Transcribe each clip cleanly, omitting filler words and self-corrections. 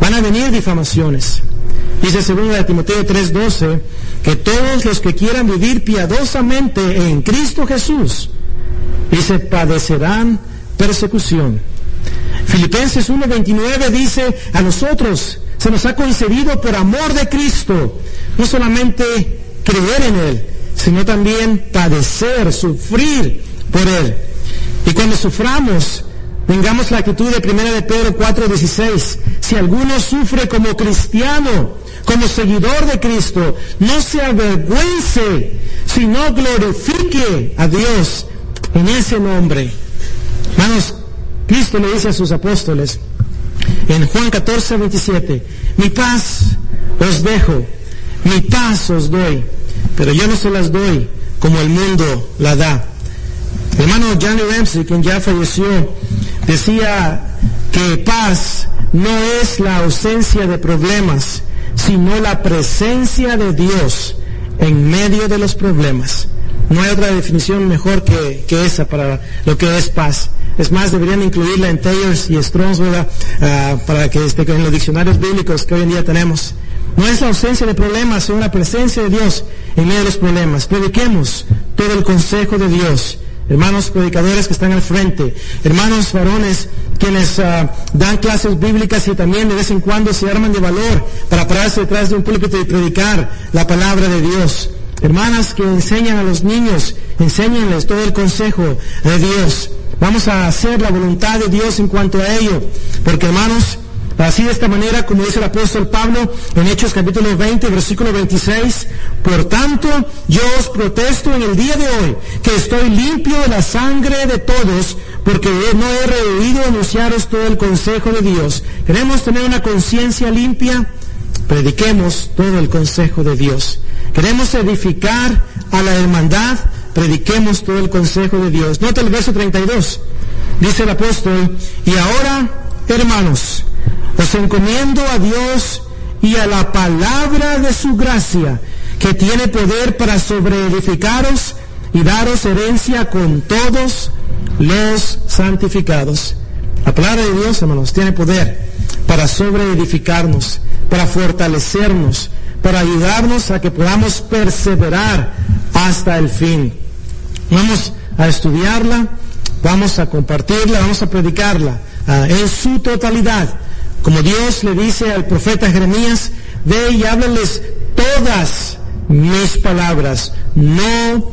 van a venir difamaciones. Dice 2 Timoteo 3:12, que todos los que quieran vivir piadosamente en Cristo Jesús, dice, padecerán persecución. Filipenses 1:29 dice, a nosotros se nos ha concedido por amor de Cristo, no solamente creer en Él, sino también padecer, sufrir por Él. Y cuando suframos, tengamos la actitud de 1 de Pedro 4:16. Si alguno sufre como cristiano, como seguidor de Cristo, no se avergüence, sino glorifique a Dios en ese nombre. Hermanos, Cristo le dice a sus apóstoles en Juan 14:27, mi paz os dejo, mi paz os doy, pero yo no se las doy como el mundo la da. El hermano Johnny Ramsey, quien ya falleció, decía que paz no es la ausencia de problemas, sino la presencia de Dios en medio de los problemas. No hay otra definición mejor que esa para lo que es paz. Es más, deberían incluirla en Thayers y Strong's, para que esté en los diccionarios bíblicos que hoy en día tenemos. No es la ausencia de problemas, sino la presencia de Dios en medio de los problemas. Prediquemos todo el consejo de Dios. Hermanos predicadores que están al frente, hermanos varones quienes dan clases bíblicas y también de vez en cuando se arman de valor para pararse detrás de un púlpito y predicar la palabra de Dios. Hermanas que enseñan a los niños, enséñenles todo el consejo de Dios. Vamos a hacer la voluntad de Dios en cuanto a ello, porque hermanos, así de esta manera, como dice el apóstol Pablo en Hechos capítulo 20, versículo 26, por tanto, yo os protesto en el día de hoy, que estoy limpio de la sangre de todos, porque no he rehuido anunciaros todo el consejo de Dios. ¿Queremos tener una conciencia limpia? Prediquemos todo el consejo de Dios. ¿Queremos edificar a la hermandad? Prediquemos todo el consejo de Dios. Nota el verso 32. Dice el apóstol, y ahora, hermanos, os encomiendo a Dios y a la palabra de su gracia, que tiene poder para sobreedificaros y daros herencia con todos los santificados. La palabra de Dios, hermanos, tiene poder para sobreedificarnos, para fortalecernos, para ayudarnos a que podamos perseverar hasta el fin. Vamos a estudiarla, vamos a compartirla, vamos a predicarla en su totalidad. Como Dios le dice al profeta Jeremías, ve y háblales todas mis palabras, no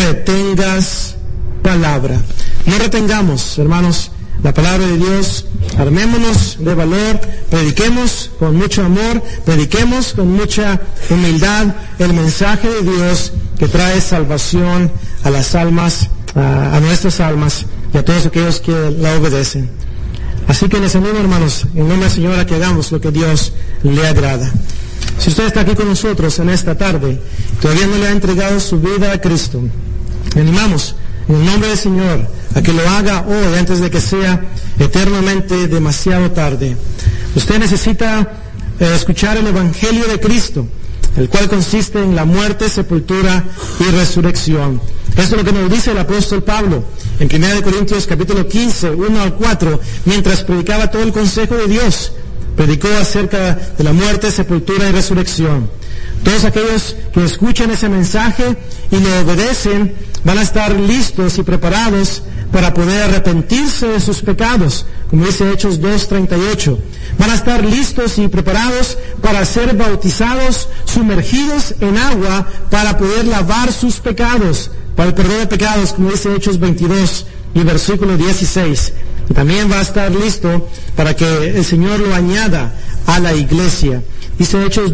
retengas palabra. No retengamos, hermanos, la palabra de Dios. Armémonos de valor, prediquemos con mucho amor, prediquemos con mucha humildad el mensaje de Dios que trae salvación a las almas, a nuestras almas y a todos aquellos que la obedecen. Así que les animo, hermanos, en nombre del Señor, a que hagamos lo que Dios le agrada. Si usted está aquí con nosotros en esta tarde, todavía no le ha entregado su vida a Cristo, le animamos en el nombre del Señor a que lo haga hoy, antes de que sea eternamente demasiado tarde. Usted necesita escuchar el Evangelio de Cristo, el cual consiste en la muerte, sepultura y resurrección. Esto es lo que nos dice el apóstol Pablo en 1 Corintios capítulo 15, 1 al 4, mientras predicaba todo el consejo de Dios. Predicó acerca de la muerte, sepultura y resurrección. Todos aquellos que escuchan ese mensaje y lo obedecen van a estar listos y preparados para poder arrepentirse de sus pecados, como dice Hechos 2:38. Van a estar listos y preparados para ser bautizados, sumergidos en agua, para poder lavar sus pecados, para el perdón de pecados, como dice Hechos 22 y versículo 16. Y también va a estar listo para que el Señor lo añada a la iglesia. Dice Hechos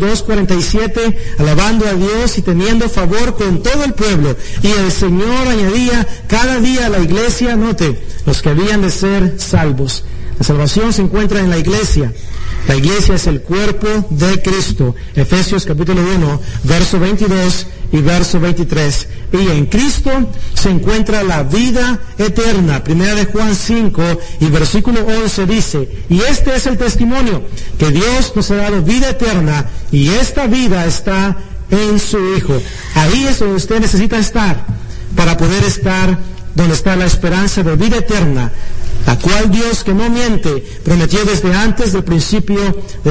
2:47, alabando a Dios y teniendo favor con todo el pueblo. Y el Señor añadía cada día a la iglesia, note, los que habían de ser salvos. La salvación se encuentra en la iglesia. La iglesia es el cuerpo de Cristo. Efesios capítulo 1, verso 22 y verso 23. Y en Cristo se encuentra la vida eterna. Primera de Juan 5 y versículo 11 dice, y este es el testimonio, que Dios nos ha dado vida eterna, y esta vida está en su Hijo. Ahí es donde usted necesita estar, para poder estar donde está la esperanza de vida eterna, la cual Dios, que no miente, prometió desde antes del principio de